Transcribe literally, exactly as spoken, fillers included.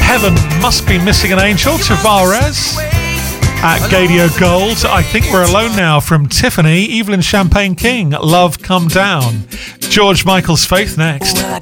Heaven Must Be Missing an Angel, Tavares. At Gadio Gold, I Think We're Alone Now from Tiffany. Evelyn Champagne King, Love Come Down. George Michael's Faith next. Well, I